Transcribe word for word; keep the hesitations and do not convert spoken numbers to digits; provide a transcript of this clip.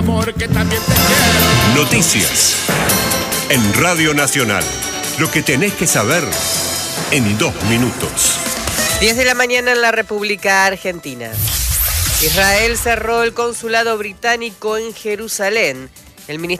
Porque también te quiero. Noticias en Radio Nacional. Lo que tenés que saber en dos minutos. diez de la mañana en la República Argentina. Israel cerró el consulado británico en Jerusalén. El Ministerio